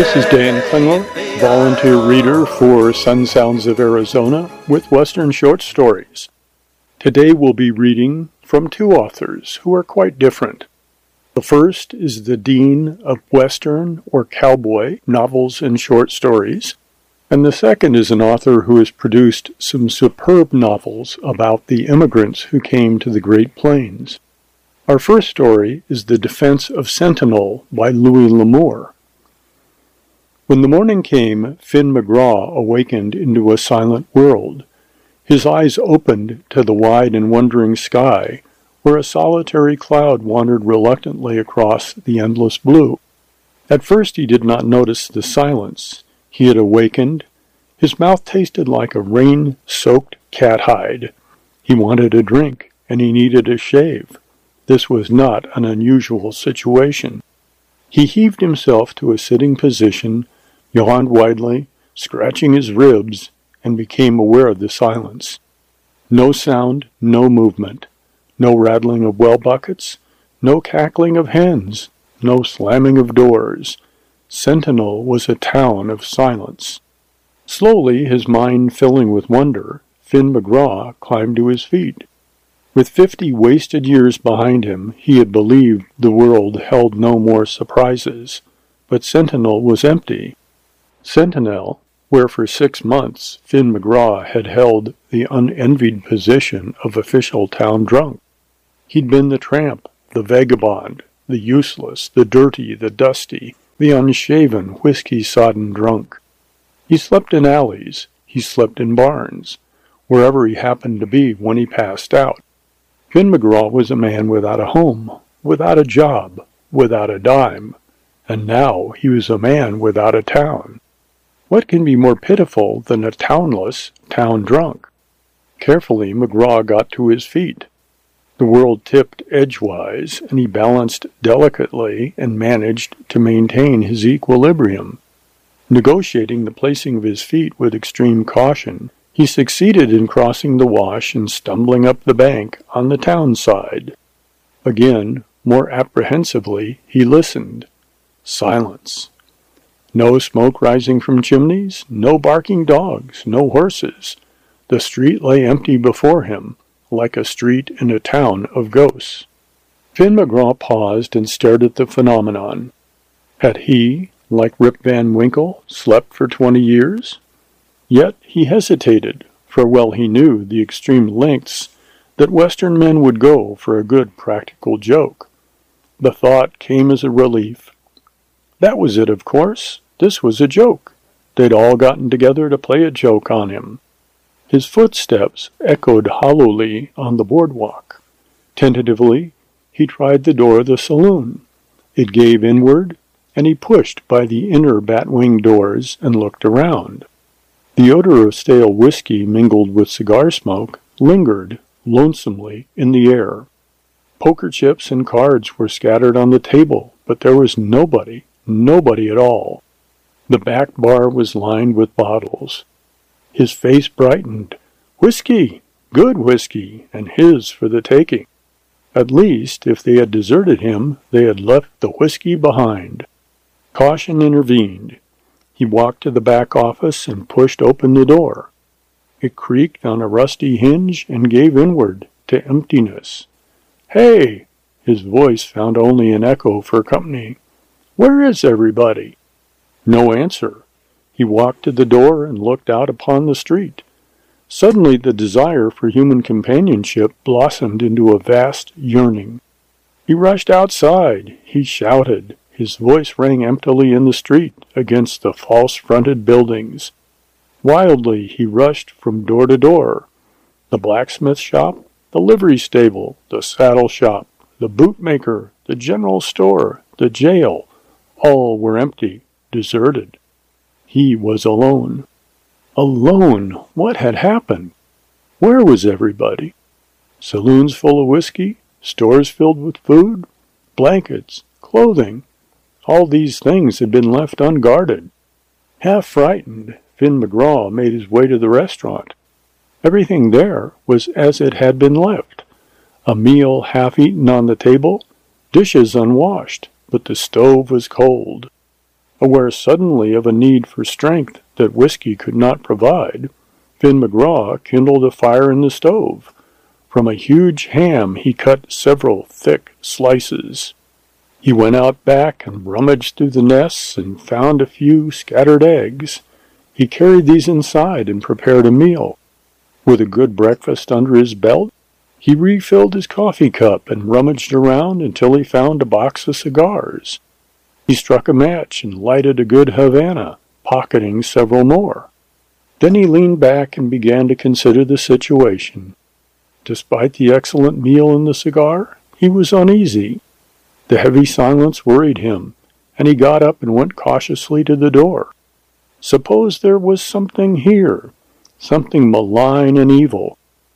This is Dan Klingler, volunteer reader for Sun Sounds of Arizona with Western Short Stories. Today we'll be reading from two authors who are quite different. The first is the dean of Western or cowboy novels and short stories, and the second is an author who has produced some superb novels about the immigrants who came to the Great Plains. Our first story is The Defense of Sentinel by Louis L'Amour. When the morning came, Finn McGraw awakened into a silent world. His eyes opened to the wide and wondering sky, where a solitary cloud wandered reluctantly across the endless blue. At first he did not notice the silence. He had awakened. His mouth tasted like a rain-soaked cat hide. He wanted a drink, and he needed a shave. This was not an unusual situation. He heaved himself to a sitting position, yawned widely, scratching his ribs, and became aware of the silence. No sound, no movement, no rattling of well buckets, no cackling of hens, no slamming of doors. Sentinel was a town of silence. Slowly, his mind filling with wonder, Finn McGraw climbed to his feet. With 50 wasted years behind him, he had believed the world held no more surprises. But Sentinel was empty. Sentinel, where for 6 months Finn McGraw had held the unenvied position of official town drunk. He'd been the tramp, the vagabond, the useless, the dirty, the dusty, the unshaven, whiskey-sodden drunk. He slept in alleys. He slept in barns, wherever he happened to be when he passed out. Finn McGraw was a man without a home, without a job, without a dime, and now he was a man without a town. What can be more pitiful than a townless town drunk? Carefully, McGraw got to his feet. The world tipped edgewise, and he balanced delicately and managed to maintain his equilibrium. Negotiating the placing of his feet with extreme caution, he succeeded in crossing the wash and stumbling up the bank on the town side. Again, more apprehensively, he listened. Silence. No smoke rising from chimneys, no barking dogs, no horses. The street lay empty before him, like a street in a town of ghosts. Finn McGraw paused and stared at the phenomenon. Had he, like Rip Van Winkle, slept for 20 years? Yet he hesitated, for well he knew the extreme lengths that Western men would go for a good practical joke. The thought came as a relief. That was it, of course. This was a joke. They'd all gotten together to play a joke on him. His footsteps echoed hollowly on the boardwalk. Tentatively, he tried the door of the saloon. It gave inward, and he pushed by the inner bat-wing doors and looked around. The odor of stale whiskey mingled with cigar smoke lingered lonesomely in the air. Poker chips and cards were scattered on the table, but there was nobody at all. The back bar was lined with bottles. His face brightened. Whiskey! Good whiskey, and his for the taking. At least, if they had deserted him, they had left the whiskey behind. Caution intervened. He walked to the back office and pushed open the door. It creaked on a rusty hinge and gave inward to emptiness. Hey! His voice found only an echo for company. Where is everybody? No answer. He walked to the door and looked out upon the street. Suddenly the desire for human companionship blossomed into a vast yearning. He rushed outside. He shouted. His voice rang emptily in the street against the false-fronted buildings. Wildly he rushed from door to door. The blacksmith shop, the livery stable, the saddle shop, the bootmaker, the general store, the jail, all were empty, deserted. He was alone. Alone! What had happened? Where was everybody? Saloons full of whiskey, stores filled with food, blankets, clothing. All these things had been left unguarded. Half frightened, Finn McGraw made his way to the restaurant. Everything there was as it had been left. A meal half-eaten on the table, dishes unwashed, but the stove was cold. Aware suddenly of a need for strength that whiskey could not provide, Finn McGraw kindled a fire in the stove. From a huge ham he cut several thick slices. He went out back and rummaged through the nests and found a few scattered eggs. He carried these inside and prepared a meal. With a good breakfast under his belt, he refilled his coffee cup and rummaged around until he found a box of cigars. He struck a match and lighted a good Havana, pocketing several more. Then he leaned back and began to consider the situation. Despite the excellent meal and the cigar, he was uneasy. The heavy silence worried him, and he got up and went cautiously to the door. Suppose there was something here, something malign and evil.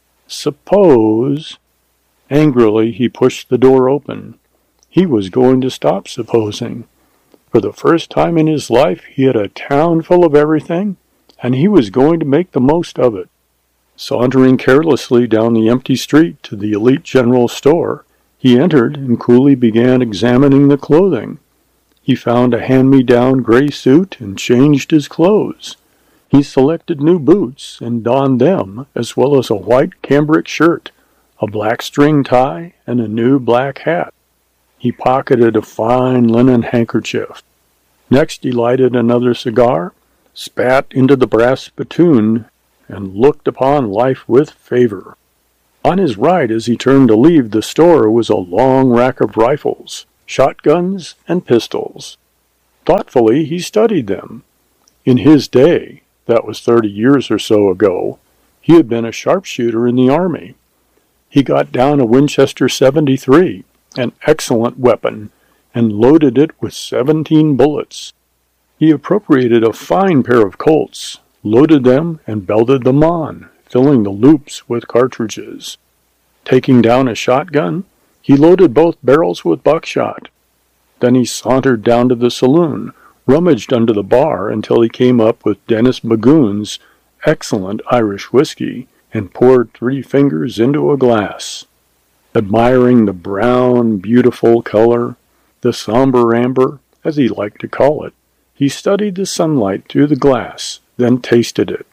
Suppose... Angrily he pushed the door open. He was going to stop supposing. For the first time in his life he had a town full of everything, and he was going to make the most of it. Sauntering carelessly down the empty street to the Elite General Store, he entered and coolly began examining the clothing. He found a hand-me-down gray suit and changed his clothes. He selected new boots and donned them, as well as a white cambric shirt, a black string tie, and a new black hat. He pocketed a fine linen handkerchief. Next he lighted another cigar, spat into the brass spittoon, and looked upon life with favor. On his right, as he turned to leave the store, was a long rack of rifles, shotguns, and pistols. Thoughtfully he studied them. In his day, that was 30 years or so ago, he had been a sharpshooter in the army. He got down a Winchester 73, an excellent weapon, and loaded it with 17 bullets. He appropriated a fine pair of Colts, loaded them, and belted them on, filling the loops with cartridges. Taking down a shotgun, he loaded both barrels with buckshot. Then he sauntered down to the saloon, rummaged under the bar until he came up with Dennis Magoon's excellent Irish whiskey, and poured 3 fingers into a glass. Admiring the brown, beautiful color, the somber amber, as he liked to call it, he studied the sunlight through the glass, then tasted it.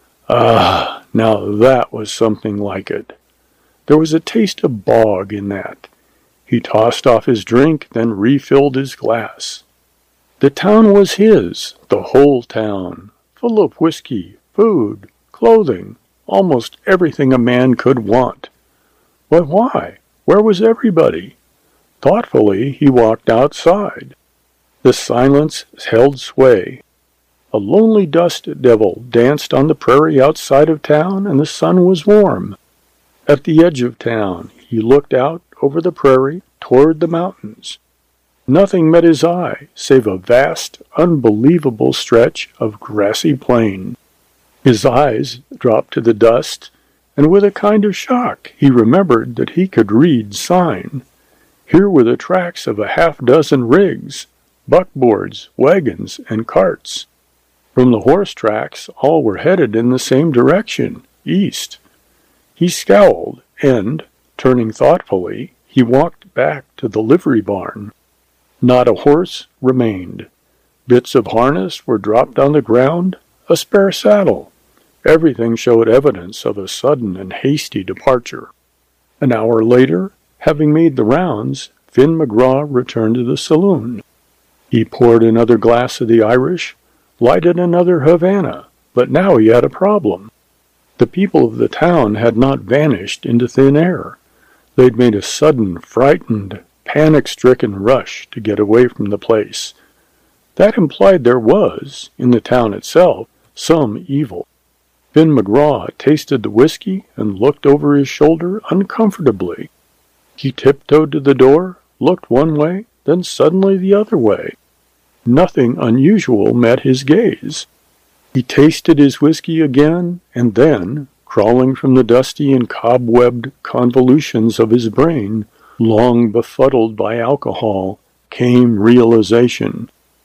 Ah, now that was something like it. There was a taste of bog in that. He tossed off his drink, then refilled his glass. The town was his, the whole town, full of whiskey, food, clothing, almost everything a man could want. But why? Where was everybody? Thoughtfully he walked outside. The silence held sway. A lonely dust devil danced on the prairie outside of town, and the sun was warm. At the edge of town he looked out over the prairie toward the mountains. Nothing met his eye save a vast, unbelievable stretch of grassy plain. His eyes dropped to the dust, and with a kind of shock he remembered that he could read sign. Here were the tracks of a half-dozen rigs, buckboards, wagons, and carts. From the horse tracks all were headed in the same direction, east. He scowled, and, turning thoughtfully, he walked back to the livery barn. Not a horse remained. Bits of harness were dropped on the ground, a spare saddle. Everything showed evidence of a sudden and hasty departure. An hour later, having made the rounds, Finn McGraw returned to the saloon. He poured another glass of the Irish, lighted another Havana, but now he had a problem. The people of the town had not vanished into thin air. They'd made a sudden, frightened, panic-stricken rush to get away from the place. That implied there was, in the town itself, some evil. Finn McGraw tasted the whiskey and looked over his shoulder uncomfortably. He tiptoed to the door, looked one way, then suddenly the other way. Nothing unusual met his gaze. He tasted his whiskey again, and then, crawling from the dusty and cobwebbed convolutions of his brain, long befuddled by alcohol, came realization.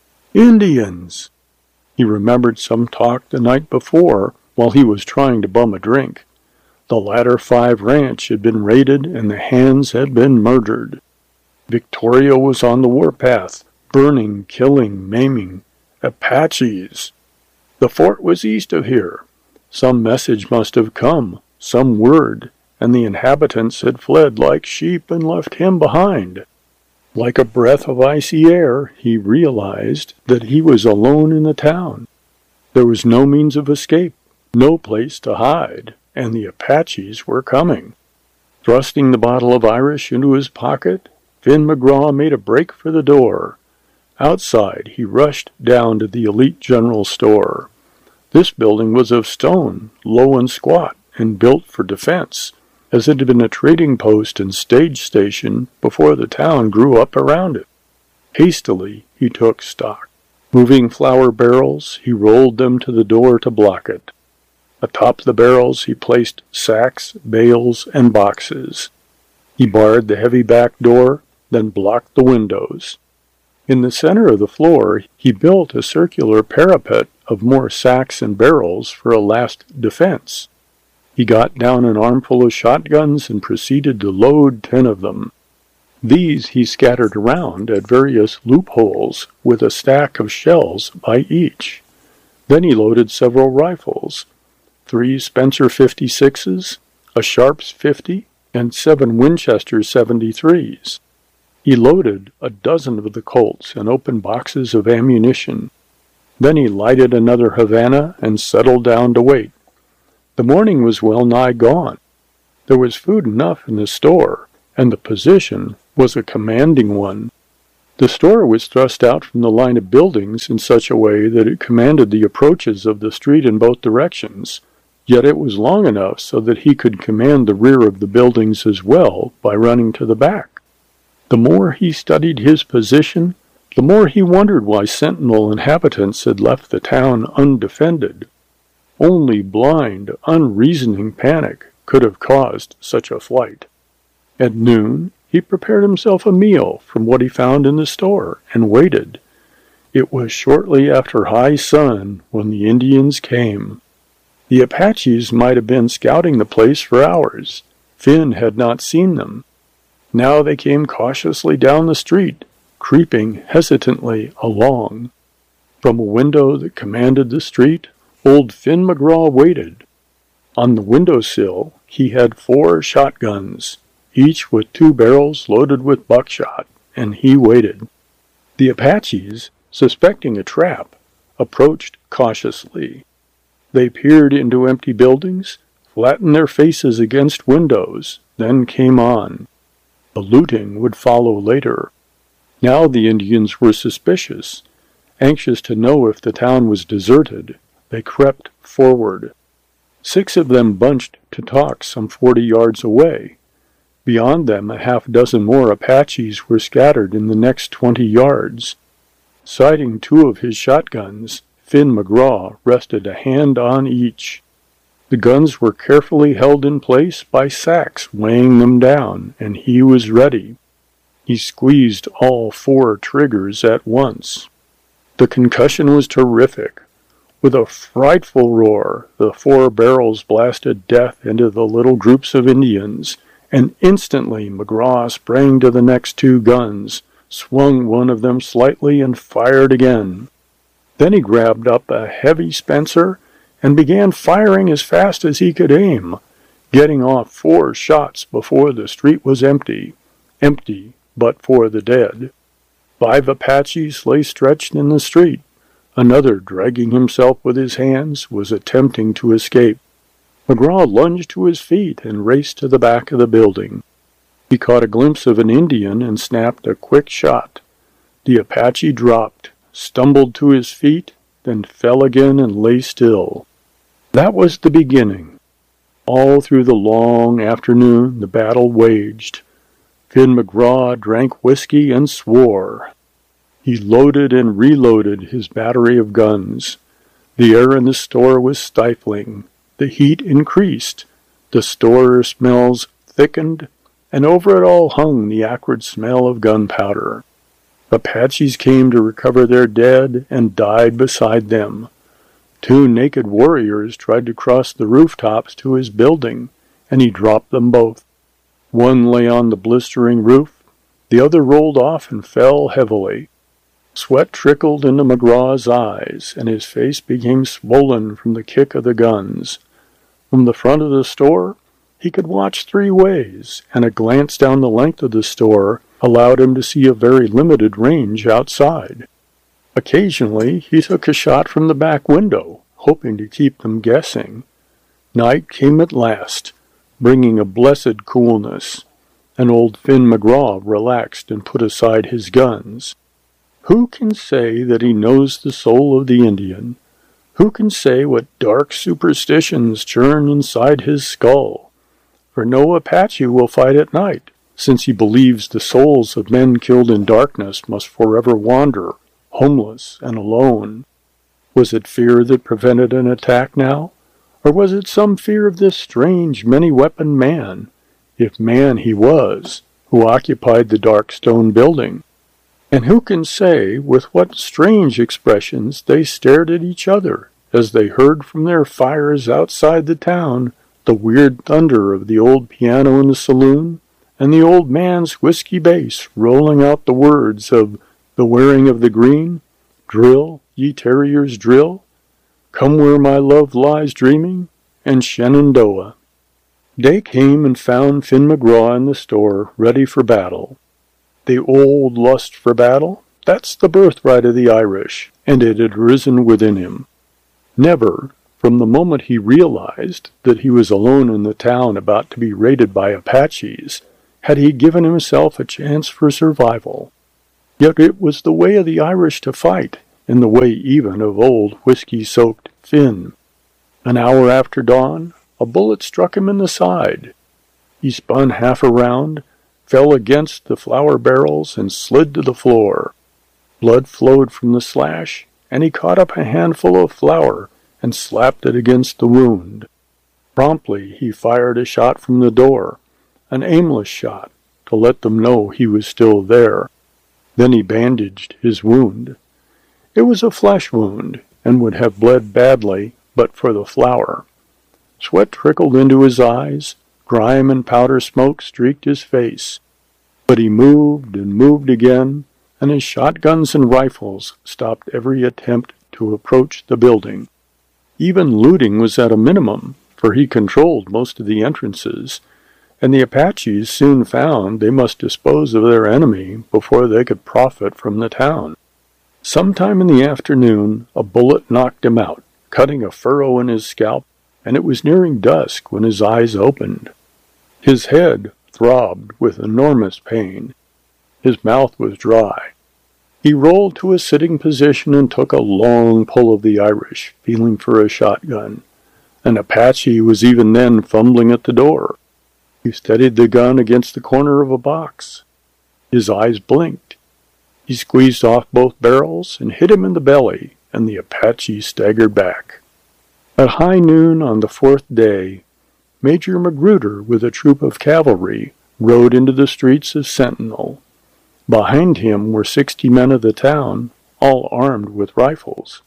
Indians! He remembered some talk the night before while he was trying to bum a drink. The Ladder 5 ranch had been raided and the hands had been murdered. Victoria was on the warpath, burning, killing, maiming. Apaches! The fort was east of here. Some message must have come, some word, and the inhabitants had fled like sheep and left him behind. Like a breath of icy air, he realized that he was alone in the town. There was no means of escape, no place to hide, and the Apaches were coming. Thrusting the bottle of Irish into his pocket, Finn McGraw made a break for the door. Outside, he rushed down to the Elite General Store. This building was of stone, low and squat, and built for defense, as it had been a trading post and stage station before the town grew up around it. Hastily, he took stock. Moving flour barrels, he rolled them to the door to block it. Atop the barrels, he placed sacks, bales, and boxes. He barred the heavy back door, then blocked the windows. In the center of the floor, he built a circular parapet of more sacks and barrels for a last defense. He got down an armful of shotguns and proceeded to load 10 of them. These he scattered around at various loopholes with a stack of shells by each. Then he loaded several rifles, 3 Spencer 56s, a Sharps 50, and 7 Winchester 73s. He loaded a dozen of the Colts and opened boxes of ammunition. Then he lighted another Havana and settled down to wait. The morning was well nigh gone. There was food enough in the store, and the position was a commanding one. The store was thrust out from the line of buildings in such a way that it commanded the approaches of the street in both directions, yet it was long enough so that he could command the rear of the buildings as well by running to the back. The more he studied his position, the more he wondered why sentinel inhabitants had left the town undefended. Only blind, unreasoning panic could have caused such a flight. At noon, he prepared himself a meal from what he found in the store and waited. It was shortly after high sun when the Indians came. The Apaches might have been scouting the place for hours. Finn had not seen them. Now they came cautiously down the street, creeping hesitantly along. From a window that commanded the street, old Finn McGraw waited. On the windowsill, he had 4 shotguns, each with 2 barrels loaded with buckshot, and he waited. The Apaches, suspecting a trap, approached cautiously. They peered into empty buildings, flattened their faces against windows, then came on. The looting would follow later. Now the Indians were suspicious. Anxious to know if the town was deserted, they crept forward. 6 of them bunched to talk some 40 yards away. Beyond them, a half-dozen more Apaches were scattered in the next 20 yards. Sighting 2 of his shotguns, Finn McGraw rested a hand on each. The guns were carefully held in place by sacks weighing them down, and he was ready. He squeezed all 4 triggers at once. The concussion was terrific. With a frightful roar, the 4 barrels blasted death into the little groups of Indians, and instantly McGraw sprang to the next 2 guns, swung one of them slightly, and fired again. Then he grabbed up a heavy Spencer and began firing as fast as he could aim, getting off 4 shots before the street was empty but for the dead. 5 Apaches lay stretched in the street. Another, dragging himself with his hands, was attempting to escape. McGraw lunged to his feet and raced to the back of the building. He caught a glimpse of an Indian and snapped a quick shot. The Apache dropped, stumbled to his feet, then fell again and lay still. That was the beginning. All through the long afternoon the battle waged. Finn McGraw drank whiskey and swore. He loaded and reloaded his battery of guns. The air in the store was stifling. The heat increased. The store smells thickened, and over it all hung the acrid smell of gunpowder. Apaches came to recover their dead and died beside them. 2 naked warriors tried to cross the rooftops to his building, and he dropped them both. One lay on the blistering roof. The other rolled off and fell heavily. Sweat trickled into McGraw's eyes, and his face became swollen from the kick of the guns. From the front of the store, he could watch 3 ways, and a glance down the length of the store allowed him to see a very limited range outside. Occasionally, he took a shot from the back window, hoping to keep them guessing. Night came at last, bringing a blessed coolness, and old Finn McGraw relaxed and put aside his guns. Who can say that he knows the soul of the Indian? Who can say what dark superstitions churn inside his skull? For no Apache will fight at night, since he believes the souls of men killed in darkness must forever wander, homeless and alone. Was it fear that prevented an attack now? Or was it some fear of this strange, many-weaponed man, if man he was, who occupied the dark stone building? And who can say with what strange expressions they stared at each other as they heard from their fires outside the town the weird thunder of the old piano in the saloon, and the old man's whiskey bass rolling out the words of The Wearing of the Green, Drill, ye terriers, drill, Come where my love lies dreaming, and Shenandoah. Day came and found Finn McGraw in the store, ready for battle. The old lust for battle, that's the birthright of the Irish, and it had risen within him. Never, from the moment he realized that he was alone in the town about to be raided by Apaches, had he given himself a chance for survival. Yet it was the way of the Irish to fight, and the way even of old whiskey-soaked Finn. An hour after dawn, a bullet struck him in the side. He spun half around, fell against the flour barrels, and slid to the floor. Blood flowed from the slash, and he caught up a handful of flour and slapped it against the wound. Promptly he fired a shot from the door, an aimless shot, to let them know he was still there. Then he bandaged his wound. It was a flesh wound, and would have bled badly but for the flour. Sweat trickled into his eyes, grime and powder smoke streaked his face. But he moved and moved again, and his shotguns and rifles stopped every attempt to approach the building. Even looting was at a minimum, for he controlled most of the entrances, and the Apaches soon found they must dispose of their enemy before they could profit from the town. Sometime in the afternoon, a bullet knocked him out, cutting a furrow in his scalp, and it was nearing dusk when his eyes opened. His head throbbed with enormous pain. His mouth was dry. He rolled to a sitting position and took a long pull of the Irish, feeling for a shotgun. An Apache was even then fumbling at the door. He steadied the gun against the corner of a box. His eyes blinked. He squeezed off both barrels and hit him in the belly, and the Apache staggered back. At high noon on the 4th day, Major Magruder, with a troop of cavalry, rode into the streets of Sentinel. Behind him were 60 men of the town, all armed with rifles.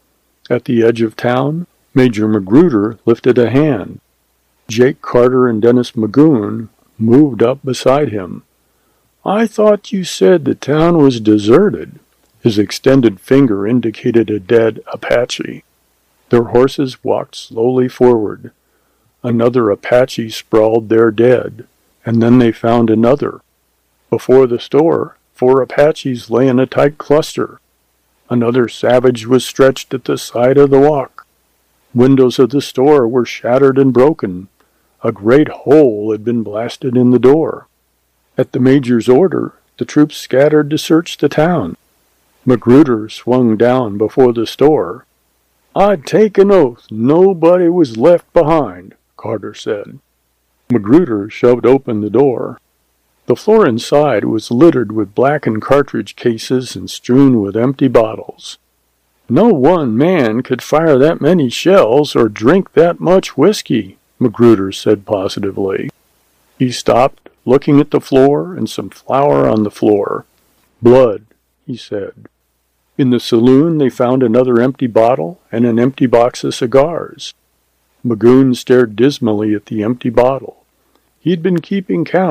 At the edge of town, Major Magruder lifted a hand. Jake Carter and Dennis Magoon moved up beside him. "I thought you said the town was deserted." His extended finger indicated a dead Apache. Their horses walked slowly forward. Another Apache sprawled there dead, and then they found another. Before the store, 4 Apaches lay in a tight cluster. Another savage was stretched at the side of the walk. Windows of the store were shattered and broken. A great hole had been blasted in the door. At the major's order, the troops scattered to search the town. Magruder swung down before the store. "I'd take an oath nobody was left behind," Carter said. Magruder shoved open the door. The floor inside was littered with blackened cartridge cases and strewn with empty bottles. "No one man could fire that many shells or drink that much whiskey," Magruder said positively. He stopped, looking at the floor and some flour on the floor. "Blood," he said. In the saloon they found another empty bottle and an empty box of cigars. Magoon stared dismally at the empty bottle. He'd been keeping count,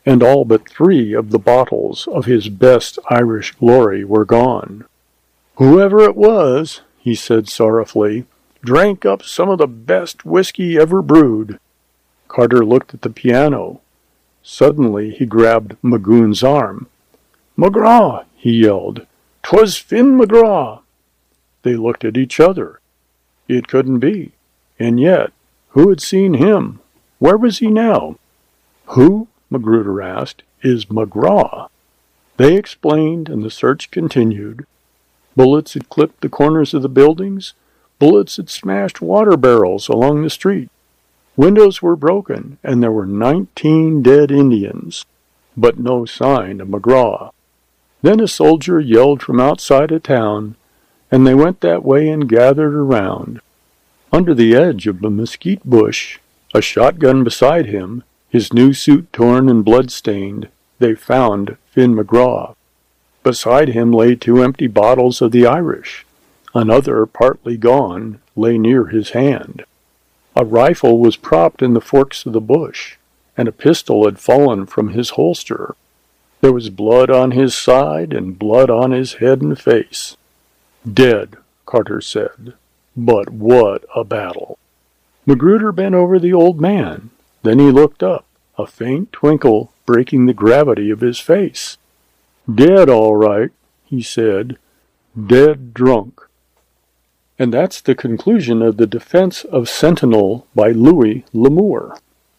and all but 3 of the bottles of his best Irish glory were gone. "Whoever it was," he said sorrowfully, "drank up some of the best whiskey ever brewed." Carter looked at the piano. Suddenly he grabbed Magoon's arm. "McGraw!" he yelled. "'Twas Finn McGraw!" They looked at each other. It couldn't be. And yet, who had seen him? Where was he now? "Who," Magruder asked, "is McGraw?" They explained, and the search continued. Bullets had clipped the corners of the buildings. Bullets had smashed water barrels along the street. Windows were broken, and there were 19 dead Indians, but no sign of McGraw. Then a soldier yelled from outside a town, and they went that way and gathered around. Under the edge of the mesquite bush, a shotgun beside him, his new suit torn and blood-stained, they found Finn McGraw. Beside him lay 2 empty bottles of the Irish. Another, partly gone, lay near his hand. A rifle was propped in the forks of the bush, and a pistol had fallen from his holster. There was blood on his side and blood on his head and face. "Dead," Carter said. "But what a battle!" Magruder bent over the old man. Then he looked up, a faint twinkle breaking the gravity of his face. "Dead, all right," he said. "Dead drunk." And that's the conclusion of The Defense of Sentinel by Louis L'Amour.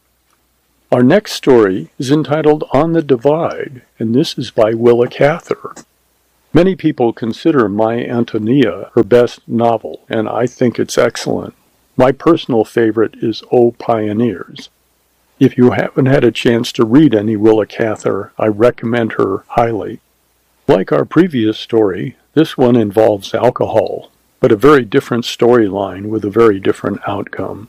Our next story is entitled On the Divide, and this is by Willa Cather. Many people consider My Antonia her best novel, and I think it's excellent. My personal favorite is O Pioneers. If you haven't had a chance to read any Willa Cather, I recommend her highly. Like our previous story, this one involves alcohol, but a very different storyline with a very different outcome.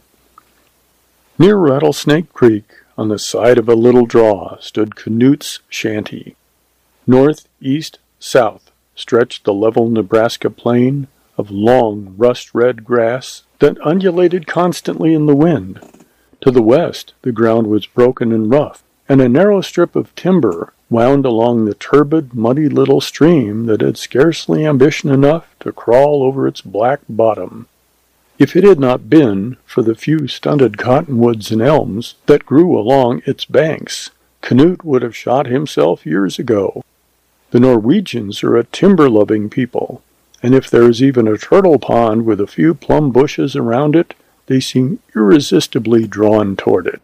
Near Rattlesnake Creek, on the side of a little draw, stood Canute's shanty. North, east, south stretched the level Nebraska plain of long, rust-red grass that undulated constantly in the wind. To the west, the ground was broken and rough, and a narrow strip of timber wound along the turbid, muddy little stream that had scarcely ambition enough to crawl over its black bottom. If it had not been for the few stunted cottonwoods and elms that grew along its banks, Canute would have shot himself years ago. The Norwegians are a timber-loving people, and if there is even a turtle pond with a few plum bushes around it, they seem irresistibly drawn toward it.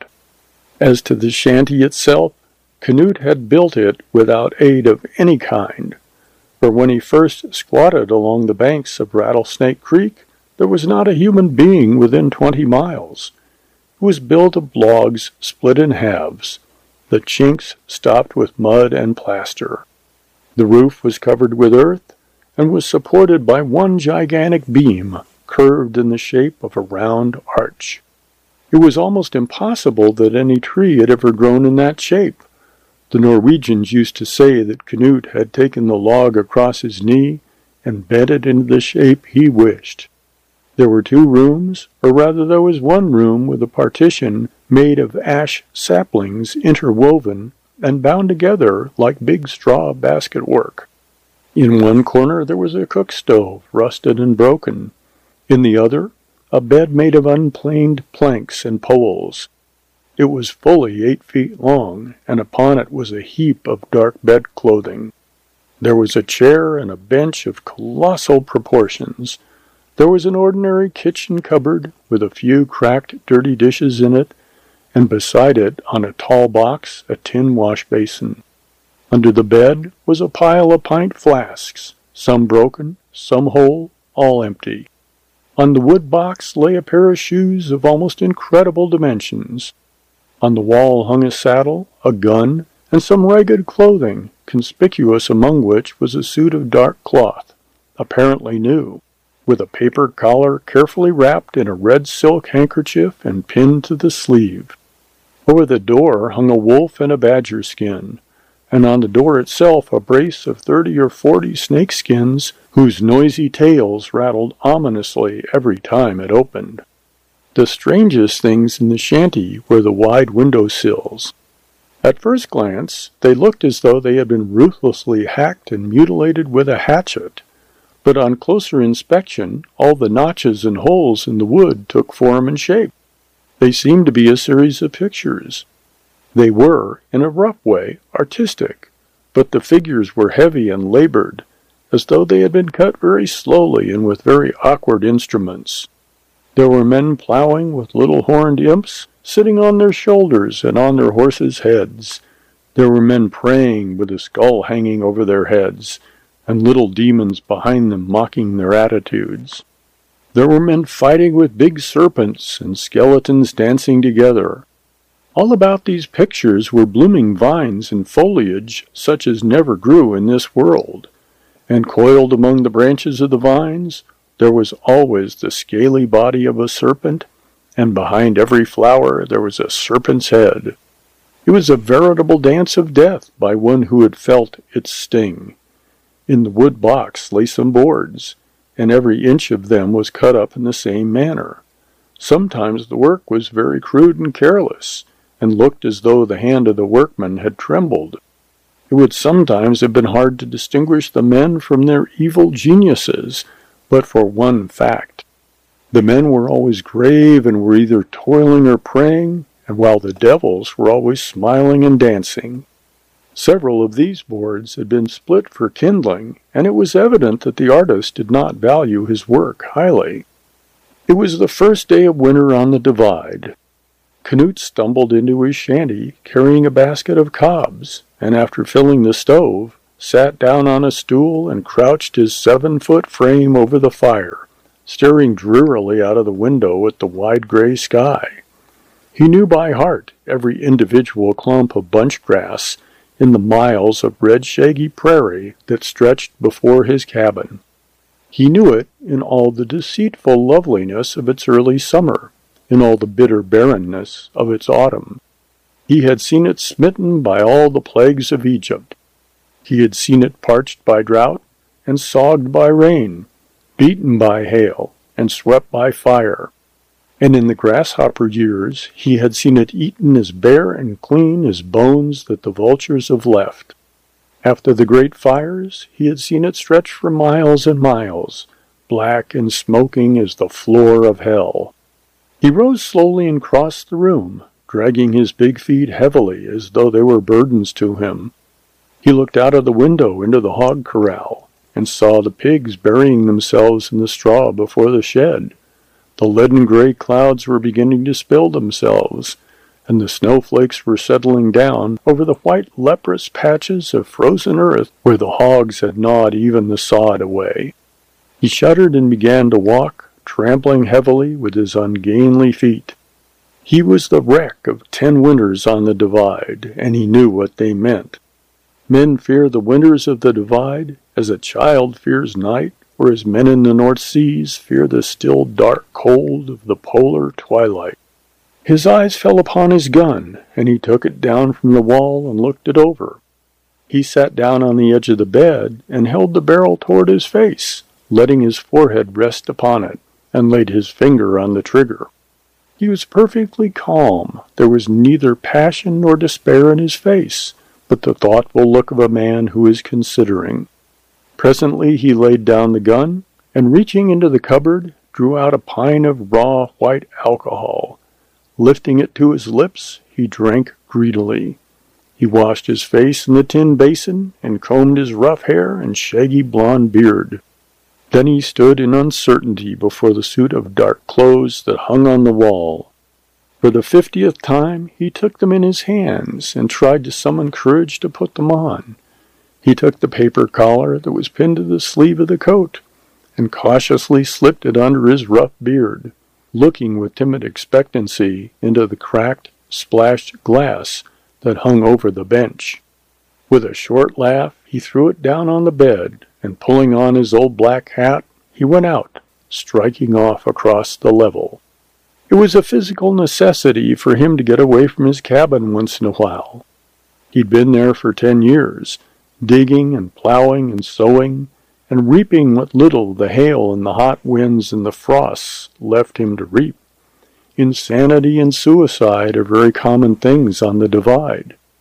As to the shanty itself, Canute had built it without aid of any kind, for when he first squatted along the banks of Rattlesnake Creek, there was not a human being within 20 miles. It was built of logs split in halves, the chinks stopped with mud and plaster. The roof was covered with earth and was supported by one gigantic beam, curved in the shape of a round arch. It was almost impossible that any tree had ever grown in that shape. The Norwegians used to say that Canute had taken the log across his knee and bent it into the shape he wished. There were 2 rooms, or rather there was one room with a partition made of ash saplings interwoven and bound together like big straw basket work. In one corner there was a cook stove, rusted and broken. In the other, a bed made of unplaned planks and poles. It was fully 8 feet long, and upon it was a heap of dark bed clothing. There was a chair and a bench of colossal proportions. There was an ordinary kitchen cupboard with a few cracked, dirty dishes in it, and beside it, on a tall box, a tin wash basin. Under the bed was a pile of pint flasks, some broken, some whole, all empty. On the wood box lay a pair of shoes of almost incredible dimensions. On the wall hung a saddle, a gun, and some ragged clothing, conspicuous among which was a suit of dark cloth, apparently new, with a paper collar carefully wrapped in a red silk handkerchief and pinned to the sleeve. Over the door hung a wolf and a badger skin, and on the door itself a brace of 30 or 40 snakeskins whose noisy tails rattled ominously every time it opened. The strangest things in the shanty were the wide window sills. At first glance, they looked as though they had been ruthlessly hacked and mutilated with a hatchet, but on closer inspection, all the notches and holes in the wood took form and shape. They seemed to be a series of pictures. They were, in a rough way, artistic, but the figures were heavy and labored, as though they had been cut very slowly and with very awkward instruments. There were men plowing with little horned imps, sitting on their shoulders and on their horses' heads. There were men praying with a skull hanging over their heads, and little demons behind them mocking their attitudes. There were men fighting with big serpents and skeletons dancing together. All about these pictures were blooming vines and foliage such as never grew in this world, and coiled among the branches of the vines there was always the scaly body of a serpent, and behind every flower there was a serpent's head. It was a veritable dance of death by one who had felt its sting. In the wood box lay some boards, and every inch of them was cut up in the same manner. Sometimes the work was very crude and careless, and looked as though the hand of the workman had trembled. It would sometimes have been hard to distinguish the men from their evil geniuses, but for one fact. The men were always grave and were either toiling or praying, and while the devils were always smiling and dancing. Several of these boards had been split for kindling, and it was evident that the artist did not value his work highly. It was the first day of winter on the Divide. Canute stumbled into his shanty carrying a basket of cobs, and after filling the stove, sat down on a stool and crouched his 7-foot frame over the fire, staring drearily out of the window at the wide gray sky. He knew by heart every individual clump of bunch grass in the miles of red shaggy prairie that stretched before his cabin. He knew it in all the deceitful loveliness of its early summer, in all the bitter barrenness of its autumn. He had seen it smitten by all the plagues of Egypt. He had seen it parched by drought and sogged by rain, beaten by hail and swept by fire. And in the grasshopper years he had seen it eaten as bare and clean as bones that the vultures have left. After the great fires he had seen it stretch for miles and miles, black and smoking as the floor of hell. He rose slowly and crossed the room, dragging his big feet heavily as though they were burdens to him. He looked out of the window into the hog corral, and saw the pigs burying themselves in the straw before the shed. The leaden-gray clouds were beginning to spill themselves, and the snowflakes were settling down over the white leprous patches of frozen earth where the hogs had gnawed even the sod away. He shuddered and began to walk, trampling heavily with his ungainly feet. He was the wreck of 10 winters on the Divide, and he knew what they meant. Men fear the winters of the Divide as a child fears night, or as men in the North Seas fear the still dark cold of the polar twilight. His eyes fell upon his gun, and he took it down from the wall and looked it over. He sat down on the edge of the bed and held the barrel toward his face, letting his forehead rest upon it, and laid his finger on the trigger. He was perfectly calm. There was neither passion nor despair in his face, but the thoughtful look of a man who is considering. Presently he laid down the gun, and reaching into the cupboard, drew out a pint of raw white alcohol. Lifting it to his lips, he drank greedily. He washed his face in the tin basin, and combed his rough hair and shaggy blond beard. Then he stood in uncertainty before the suit of dark clothes that hung on the wall. For the 50th time he took them in his hands and tried to summon courage to put them on. He took the paper collar that was pinned to the sleeve of the coat and cautiously slipped it under his rough beard, looking with timid expectancy into the cracked, splashed glass that hung over the bench. With a short laugh he threw it down on the bed, and pulling on his old black hat, he went out, striking off across the level. It was a physical necessity for him to get away from his cabin once in a while. He'd been there for 10 years, digging and plowing and sowing, and reaping what little the hail and the hot winds and the frosts left him to reap. Insanity and suicide are very common things on the Divide.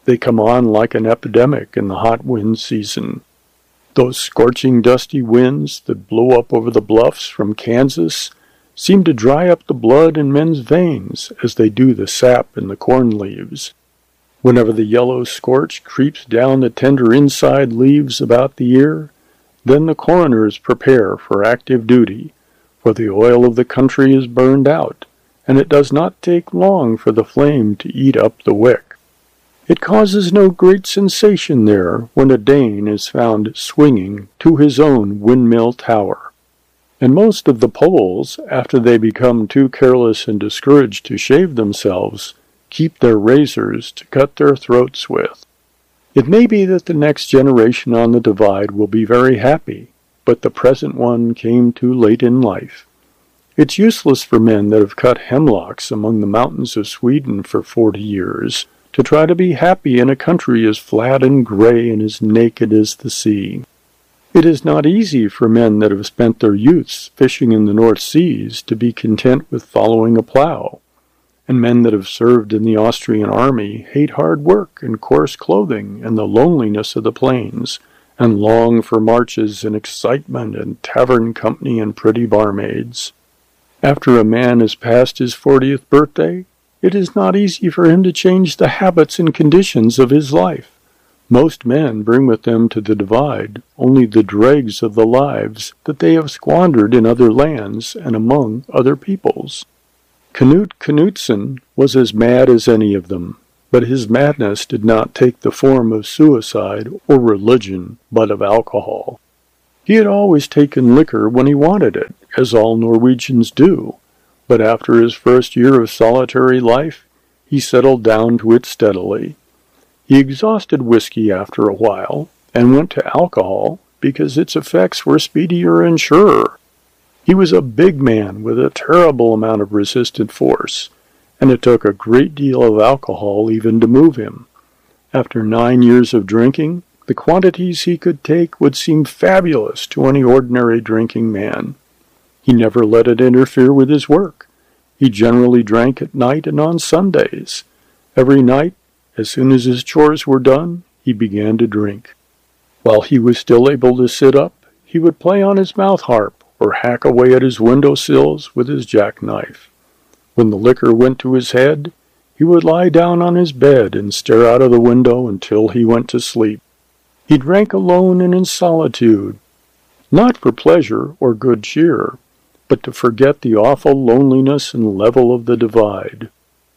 They come on like an epidemic in the hot wind season. Those scorching, dusty winds that blow up over the bluffs from Kansas seem to dry up the blood in men's veins as they do the sap in the corn leaves. Whenever the yellow scorch creeps down the tender inside leaves about the ear, then the coroners prepare for active duty, for the oil of the country is burned out, and it does not take long for the flame to eat up the wick. It causes no great sensation there when a Dane is found swinging to his own windmill tower. And most of the Poles, after they become too careless and discouraged to shave themselves, keep their razors to cut their throats with. It may be that the next generation on the Divide will be very happy, but the present one came too late in life. It's useless for men that have cut hemlocks among the mountains of Sweden for 40 years to try to be happy in a country as flat and gray and as naked as the sea. It is not easy for men that have spent their youths fishing in the North Seas to be content with following a plow, and men that have served in the Austrian army hate hard work and coarse clothing and the loneliness of the plains, and long for marches and excitement and tavern company and pretty barmaids. After a man has passed his 40th birthday, it is not easy for him to change the habits and conditions of his life. Most men bring with them to the Divide only the dregs of the lives that they have squandered in other lands and among other peoples. Knut Knutson was as mad as any of them, but his madness did not take the form of suicide or religion, but of alcohol. He had always taken liquor when he wanted it, as all Norwegians do, but after his first year of solitary life, he settled down to it steadily. He exhausted whiskey after a while, and went to alcohol because its effects were speedier and surer. He was a big man with a terrible amount of resistant force, and it took a great deal of alcohol even to move him. After 9 years of drinking, the quantities he could take would seem fabulous to any ordinary drinking man. He never let it interfere with his work. He generally drank at night and on Sundays. Every night, as soon as his chores were done, he began to drink. While he was still able to sit up, he would play on his mouth harp or hack away at his window sills with his jackknife. When the liquor went to his head, he would lie down on his bed and stare out of the window until he went to sleep. He drank alone and in solitude, not for pleasure or good cheer, but to forget the awful loneliness and level of the Divide.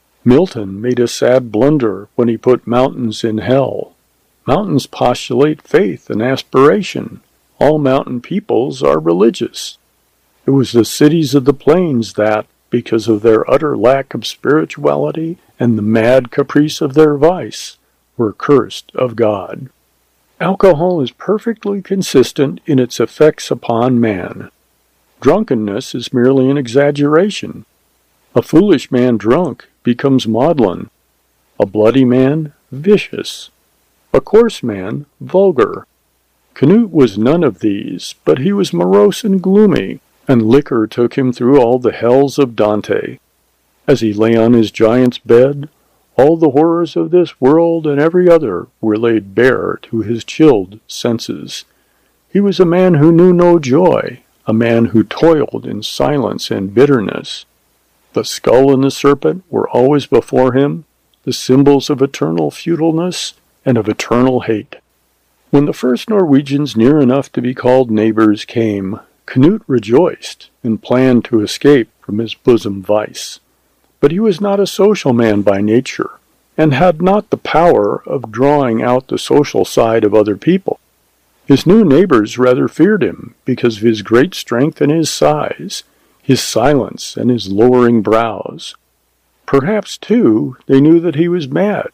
Milton made a sad blunder when he put mountains in hell. Mountains postulate faith and aspiration. All mountain peoples are religious. It was the cities of the plains that, because of their utter lack of spirituality and the mad caprice of their vice, were cursed of God. Alcohol is perfectly consistent in its effects upon man. Drunkenness is merely an exaggeration. A foolish man drunk becomes maudlin, a bloody man vicious, a coarse man vulgar. Knut was none of these, but he was morose and gloomy, and liquor took him through all the hells of Dante. As he lay on his giant's bed, all the horrors of this world and every other were laid bare to his chilled senses. He was a man who knew no joy, a man who toiled in silence and bitterness. The skull and the serpent were always before him, the symbols of eternal futileness and of eternal hate. When the first Norwegians near enough to be called neighbors came, Knut rejoiced and planned to escape from his bosom vice. But he was not a social man by nature, and had not the power of drawing out the social side of other people. His new neighbors rather feared him because of his great strength and his size, his silence and his lowering brows. Perhaps, too, they knew that he was mad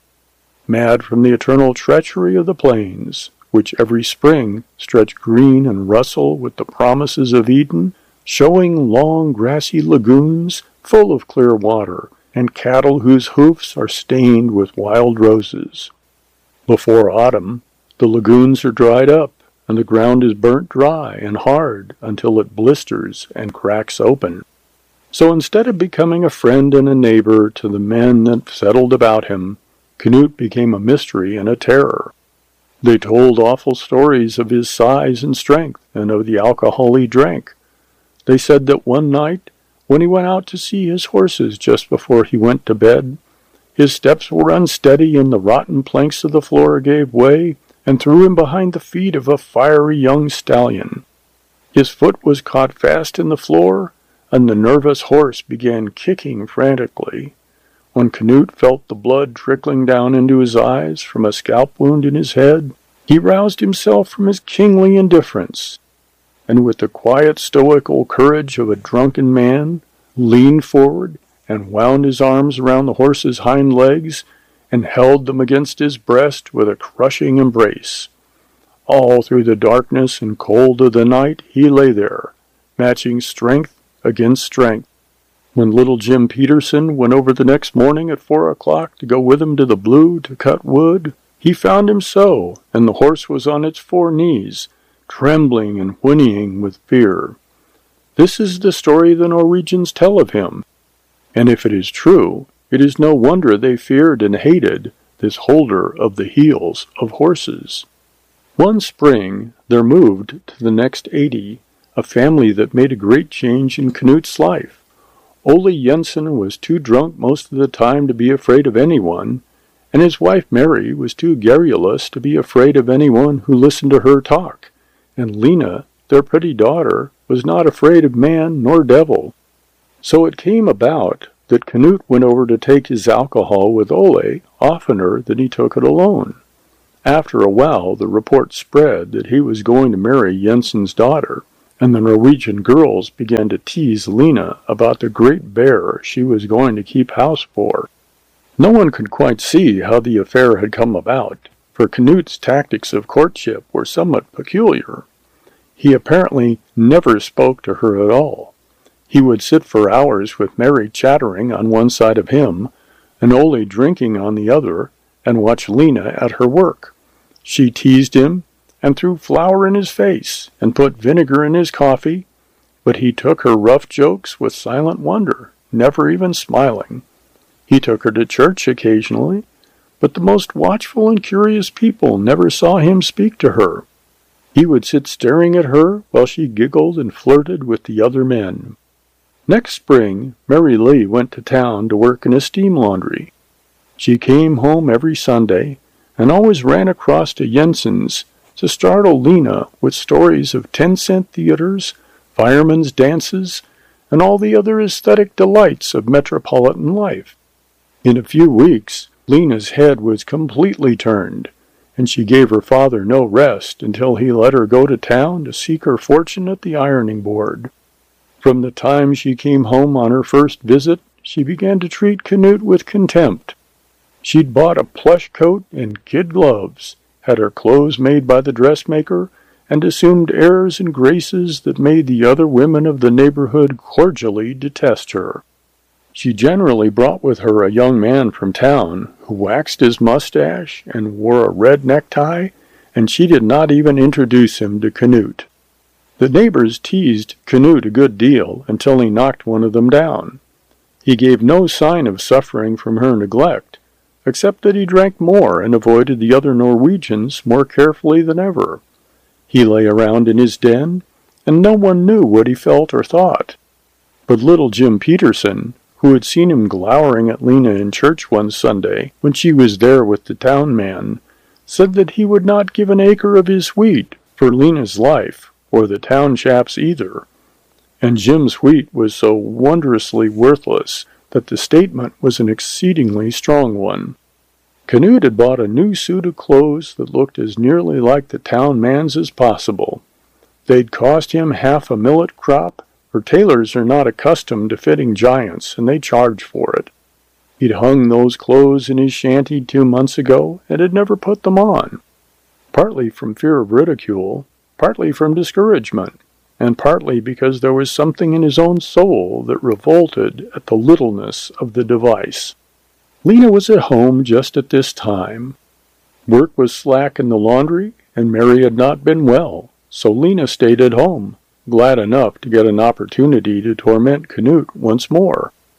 from the eternal treachery of the plains, which every spring stretch green and rustle with the promises of Eden, showing long grassy lagoons full of clear water, and cattle whose hoofs are stained with wild roses. Before autumn, the lagoons are dried up, and the ground is burnt dry and hard until it blisters and cracks open. So instead of becoming a friend and a neighbor to the men that settled about him, Canute became a mystery and a terror. They told awful stories of his size and strength, and of the alcohol he drank. They said that one night, when he went out to see his horses just before he went to bed, his steps were unsteady and the rotten planks of the floor gave way and threw him behind the feet of a fiery young stallion. His foot was caught fast in the floor, and the nervous horse began kicking frantically. When Canute felt the blood trickling down into his eyes from a scalp wound in his head, he roused himself from his kingly indifference, and with the quiet stoical courage of a drunken man, leaned forward and wound his arms around the horse's hind legs and held them against his breast with a crushing embrace. All through the darkness and cold of the night he lay there, matching strength against strength. When little Jim Peterson went over the next morning at 4 o'clock to go with him to the Blue to cut wood, he found him so, and the horse was on its 4 knees, trembling and whinnying with fear. This is the story the Norwegians tell of him, and if it is true, it is no wonder they feared and hated this holder of the heels of horses. One spring there moved to the next 80 a family that made a great change in Canute's life. Ole Jensen was too drunk most of the time to be afraid of anyone, and his wife Mary was too garrulous to be afraid of anyone who listened to her talk, and Lena, their pretty daughter, was not afraid of man nor devil. So it came about that Canute went over to take his alcohol with Ole oftener than he took it alone. After a while the report spread that he was going to marry Jensen's daughter, and the Norwegian girls began to tease Lena about the great bear she was going to keep house for. No one could quite see how the affair had come about, for Canute's tactics of courtship were somewhat peculiar. He apparently never spoke to her at all. He would sit for hours with Mary chattering on one side of him, and Ole drinking on the other, and watch Lena at her work. She teased him, and threw flour in his face, and put vinegar in his coffee, but he took her rough jokes with silent wonder, never even smiling. He took her to church occasionally, but the most watchful and curious people never saw him speak to her. He would sit staring at her while she giggled and flirted with the other men. Next spring, Mary Lee went to town to work in a steam laundry. She came home every Sunday, and always ran across to Jensen's to startle Lena with stories of 10-cent theaters, firemen's dances, and all the other aesthetic delights of metropolitan life. In a few weeks, Lena's head was completely turned, and she gave her father no rest until he let her go to town to seek her fortune at the ironing board. From the time she came home on her first visit, she began to treat Canute with contempt. She'd bought a plush coat and kid gloves, had her clothes made by the dressmaker, and assumed airs and graces that made the other women of the neighborhood cordially detest her. She generally brought with her a young man from town who waxed his mustache and wore a red necktie, and she did not even introduce him to Canute. The neighbors teased Canute a good deal until he knocked one of them down. He gave no sign of suffering from her neglect, except that he drank more and avoided the other Norwegians more carefully than ever. He lay around in his den, and no one knew what he felt or thought. But little Jim Peterson, who had seen him glowering at Lena in church one Sunday when she was there with the town man, said that he would not give an acre of his wheat for Lena's life, or the town chap's either. And Jim's wheat was so wondrously worthless that the statement was an exceedingly strong one. Canute had bought a new suit of clothes that looked as nearly like the town man's as possible. They'd cost him half a millet crop, for tailors are not accustomed to fitting giants, and they charge for it. He'd hung those clothes in his shanty 2 months ago, and had never put them on, partly from fear of ridicule, partly from discouragement, and partly because there was something in his own soul that revolted at the littleness of the device. Lena was at home just at this time. Work was slack in the laundry, and Mary had not been well, so Lena stayed at home, glad enough to get an opportunity to torment Canute once more.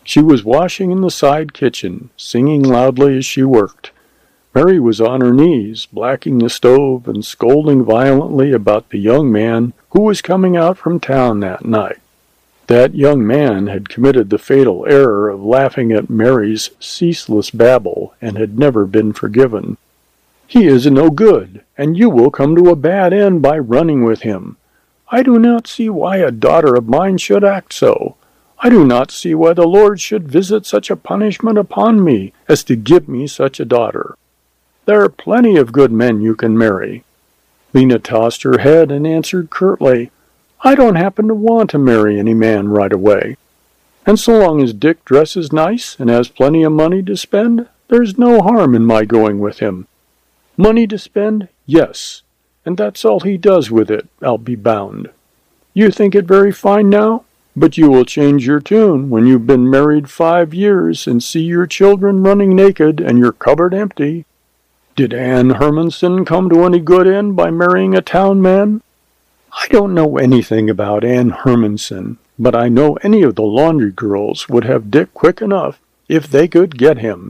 She was washing in the side kitchen, singing loudly as she worked. Mary was on her knees, blacking the stove and scolding violently about the young man who was coming out from town that night. That young man had committed the fatal error of laughing at Mary's ceaseless babble and had never been forgiven. "He is no good, and you will come to a bad end by running with him. I do not see why a daughter of mine should act so. I do not see why the Lord should visit such a punishment upon me as to give me such a daughter. There are plenty of good men you can marry." Lena tossed her head and answered curtly, "I don't happen to want to marry any man right away. And so long as Dick dresses nice and has plenty of money to spend, there's no harm in my going with him. Money to spend? Yes. And that's all he does with it, I'll be bound. You think it very fine now? But you will change your tune when you've been married 5 years and see your children running naked and your cupboard empty. Did Anne Hermanson come to any good end by marrying a town man?" "I don't know anything about Anne Hermanson, but I know any of the laundry girls would have Dick quick enough if they could get him."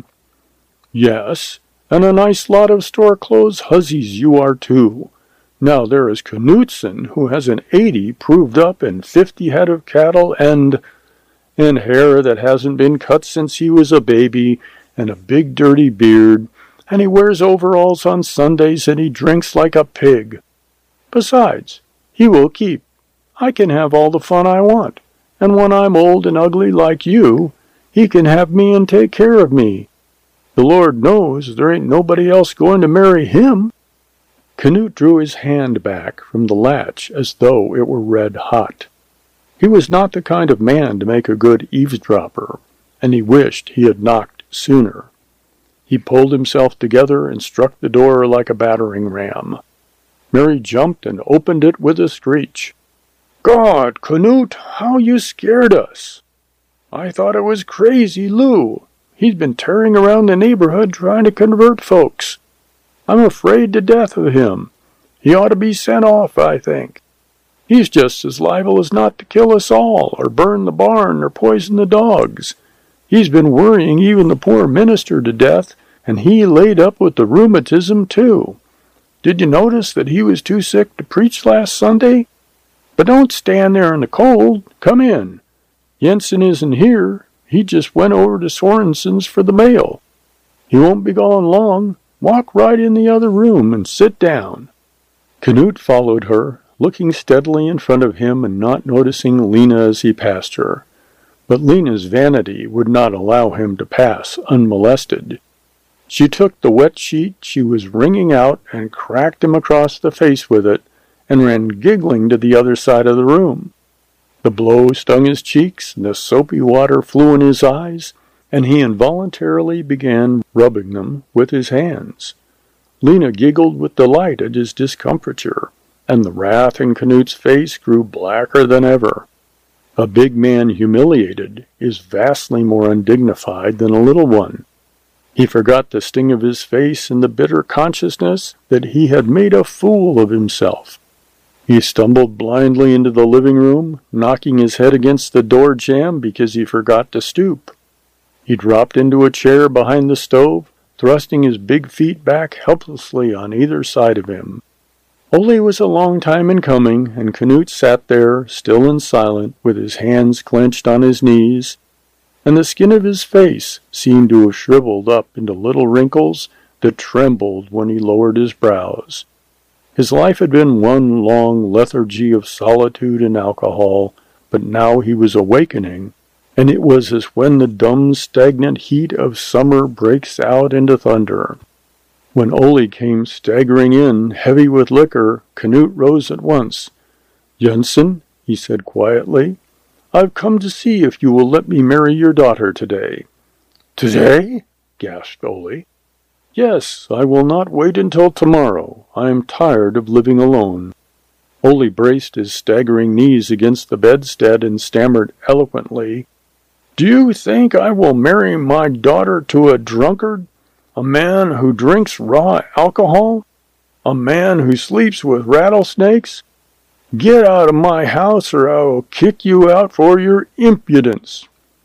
"Yes, and a nice lot of store-clothes hussies you are too. Now there is Knudsen, who has an 80 proved up and 50 head of cattle and hair that hasn't been cut since he was a baby, and a big dirty beard, and he wears overalls on Sundays and he drinks like a pig. Besides, he will keep. I can have all the fun I want, and when I'm old and ugly like you, he can have me and take care of me. The Lord knows there ain't nobody else going to marry him." Canute drew his hand back from the latch as though it were red hot. He was not the kind of man to make a good eavesdropper, and he wished he had knocked sooner. He pulled himself together and struck the door like a battering ram. Mary jumped and opened it with a screech. "God, Canute, how you scared us! I thought it was Crazy Lou. He's been tearing around the neighborhood trying to convert folks. I'm afraid to death of him. He ought to be sent off, I think. He's just as liable as not to kill us all, or burn the barn, or poison the dogs. He's been worrying even the poor minister to death, and he laid up with the rheumatism, too. Did you notice that he was too sick to preach last Sunday? But don't stand there in the cold. Come in. Jensen isn't here. He just went over to Sorensen's for the mail. He won't be gone long. Walk right in the other room and sit down." Canute followed her, looking steadily in front of him and not noticing Lena as he passed her. But Lena's vanity would not allow him to pass unmolested. She took the wet sheet she was wringing out and cracked him across the face with it, and ran giggling to the other side of the room. The blow stung his cheeks, and the soapy water flew in his eyes, and he involuntarily began rubbing them with his hands. Lena giggled with delight at his discomfiture, and the wrath in Canute's face grew blacker than ever. A big man humiliated is vastly more undignified than a little one. He forgot the sting of his face and the bitter consciousness that he had made a fool of himself. He stumbled blindly into the living room, knocking his head against the door jamb because he forgot to stoop. He dropped into a chair behind the stove, thrusting his big feet back helplessly on either side of him. Ole was a long time in coming, and Canute sat there, still and silent, with his hands clenched on his knees, and the skin of his face seemed to have shriveled up into little wrinkles that trembled when he lowered his brows. His life had been one long lethargy of solitude and alcohol, but now he was awakening, and it was as when the dumb, stagnant heat of summer breaks out into thunder. When Ole came staggering in, heavy with liquor, Canute rose at once. "Jensen," he said quietly, "I've come to see if you will let me marry your daughter today." "Today?" gasped Ole. "Yes, I will not wait until tomorrow. I am tired of living alone." Ole braced his staggering knees against the bedstead and stammered eloquently, "Do you think I will marry my daughter to a drunkard? A man who drinks raw alcohol? A man who sleeps with rattlesnakes? Get out of my house or I will kick you out for your impudence."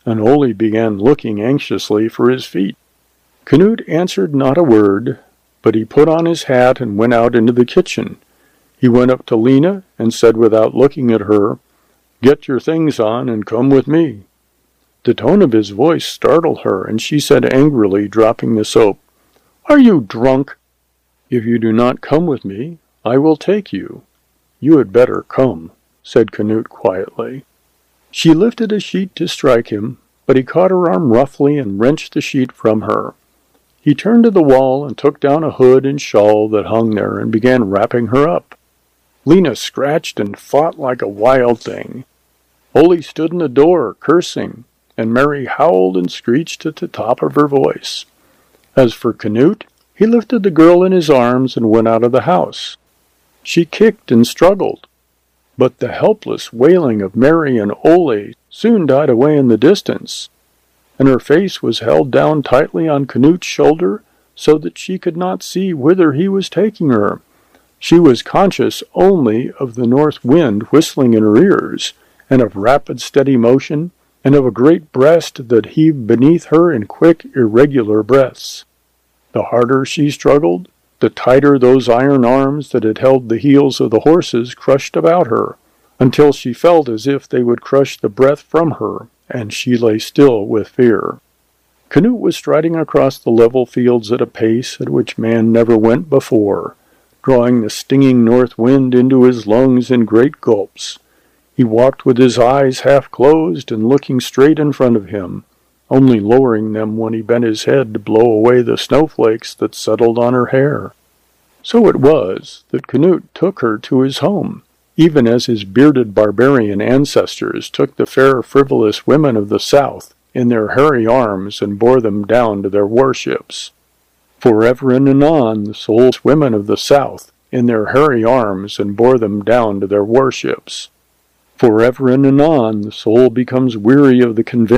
and Ole began looking anxiously for his feet. Canute answered not a word, but he put on his hat and went out into the kitchen. He went up to Lena and said without looking at her, "Get your things on and come with me." The tone of his voice startled her, and she said angrily, dropping the soap, "Are you drunk? If you do not come with me, I will take you. You had better come," said Canute quietly. She lifted a sheet to strike him, but he caught her arm roughly and wrenched the sheet from her. He turned to the wall and took down a hood and shawl that hung there and began wrapping her up. Lena scratched and fought like a wild thing. Ole stood in the door, cursing, and Mary howled and screeched at the top of her voice. As for Canute, he lifted the girl in his arms and went out of the house. She kicked and struggled, but the helpless wailing of Mary and Ole soon died away in the distance, and her face was held down tightly on Canute's shoulder so that she could not see whither he was taking her. She was conscious only of the north wind whistling in her ears, and of rapid steady motion, and of a great breast that heaved beneath her in quick, irregular breaths. The harder she struggled, the tighter those iron arms that had held the heels of the horses crushed about her, until she felt as if they would crush the breath from her, and she lay still with fear. Canute was striding across the level fields at a pace at which man never went before, drawing the stinging north wind into his lungs in great gulps. He walked with his eyes half closed and looking straight in front of him, only lowering them when he bent his head to blow away the snowflakes that settled on her hair. So it was that Canute took her to his home, even as his bearded barbarian ancestors took the fair frivolous women of the south in their hairy arms and bore them down to their warships. Forever and anon the soulless women of the south in their hairy arms and bore them down to their warships. Forever and anon the soul becomes weary of the convention